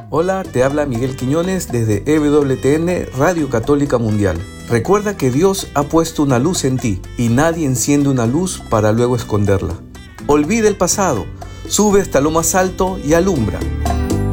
Hola, te habla Miguel Quiñones desde EWTN Radio Católica Mundial. Recuerda que Dios ha puesto una luz en ti y nadie enciende una luz para luego esconderla. Olvida el pasado, sube hasta lo más alto y alumbra.